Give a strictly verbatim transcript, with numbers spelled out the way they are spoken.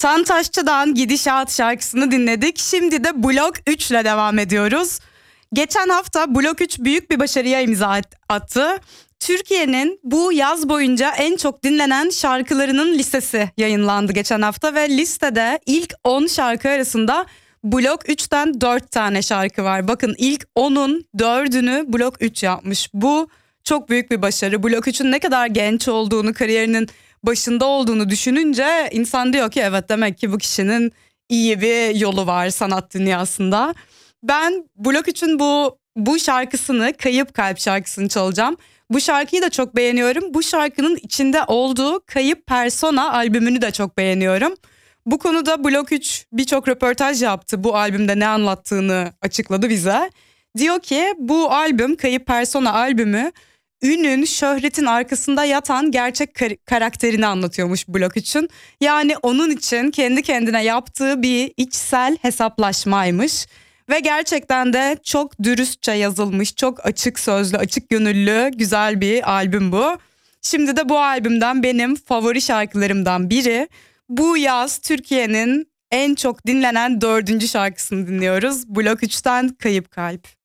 Tantaşçı'dan Gidişat şarkısını dinledik. Şimdi de Blok üç ile devam ediyoruz. Geçen hafta Blok üç büyük bir başarıya imza attı. Türkiye'nin bu yaz boyunca en çok dinlenen şarkılarının listesi yayınlandı geçen hafta ve listede ilk on şarkı arasında Blok üçten dört tane şarkı var. Bakın ilk onun dördünü Blok üç yapmış. Bu çok büyük bir başarı. Blok üçün ne kadar genç olduğunu, kariyerinin başında olduğunu düşününce insan diyor ki evet, demek ki bu kişinin iyi bir yolu var sanat dünyasında. Ben Blok üçün bu bu şarkısını, Kayıp Kalp şarkısını çalacağım. Bu şarkıyı da çok beğeniyorum. Bu şarkının içinde olduğu Kayıp Persona albümünü de çok beğeniyorum. Bu konuda Blok üç birçok röportaj yaptı. Bu albümde ne anlattığını açıkladı bize. Diyor ki bu albüm, Kayıp Persona albümü, ünün, şöhretin arkasında yatan gerçek kar- karakterini anlatıyormuş Blok üçün. Yani onun için kendi kendine yaptığı bir içsel hesaplaşmaymış. Ve gerçekten de çok dürüstçe yazılmış, çok açık sözlü, açık gönüllü, güzel bir albüm bu. Şimdi de bu albümden benim favori şarkılarımdan biri. Bu yaz Türkiye'nin en çok dinlenen dördüncü şarkısını dinliyoruz. Blok üçten Kayıp Kalp.